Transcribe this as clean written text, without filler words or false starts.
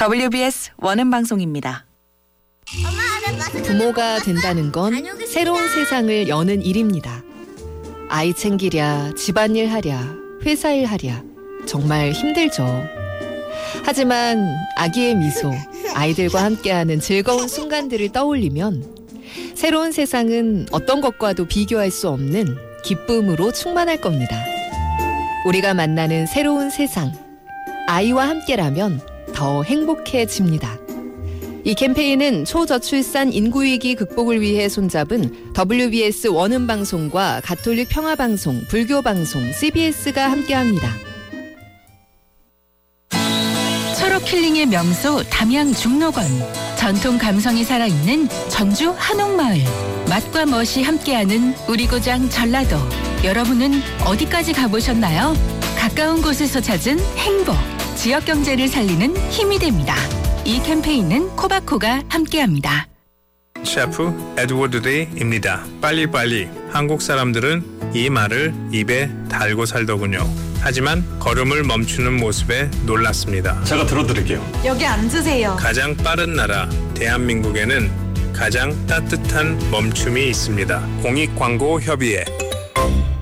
WBS 원음방송입니다. 부모가 된다는 건 새로운 세상을 여는 일입니다. 아이 챙기랴, 집안일 하랴, 회사일 하랴 정말 힘들죠. 하지만 아기의 미소, 아이들과 함께하는 즐거운 순간들을 떠올리면 새로운 세상은 어떤 것과도 비교할 수 없는 기쁨으로 충만할 겁니다. 우리가 만나는 새로운 세상, 아이와 함께라면 더 행복해집니다. 이 캠페인은 초저출산 인구위기 극복을 위해 손잡은 WBS 원음방송과 가톨릭 평화방송, 불교방송, CBS가 함께합니다. 철옥 힐링의 명소 담양 중록원, 전통 감성이 살아있는 전주 한옥마을, 맛과 멋이 함께하는 우리 고장 전라도. 여러분은 어디까지 가보셨나요? 가까운 곳에서 찾은 행복, 지역 경제를 살리는 힘이 됩니다. 이 캠페인은 코바코가 함께합니다. 셰프 에드워드 데이입니다. 빨리빨리. 한국 사람들은 이 말을 입에 달고 살더군요. 하지만 걸음을 멈추는 모습에 놀랐습니다. 제가 들어드릴게요. 여기 앉으세요. 가장 빠른 나라 대한민국에는 가장 따뜻한 멈춤이 있습니다. 공익광고협의회